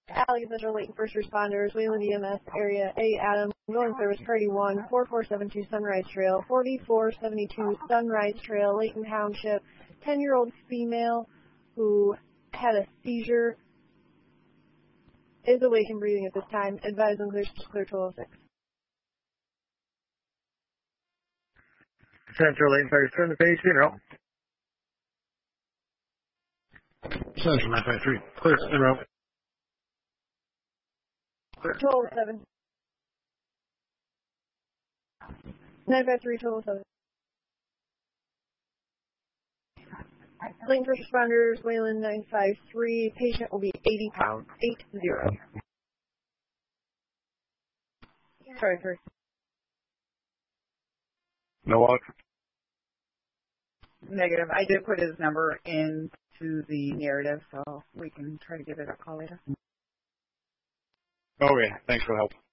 Alley Central Layton First Responders, Wayland EMS Area A Adam, going service Party 1, 4472 Sunrise Trail, 4472 Sunrise Trail, Layton Township, 10-year-old female who had a seizure, is awake and breathing at this time. Advise on clear 1206. Central Layton Fire, turn the page, funeral. Central 953, clear, funeral. 1207. 953, 1207. Layton First Responders, Wayland 953. Patient will be 80 pounds, 80. Sorry, first. No luck. Negative. I did put his number into the narrative, so we can try to give it a call later. Okay, thanks for the help.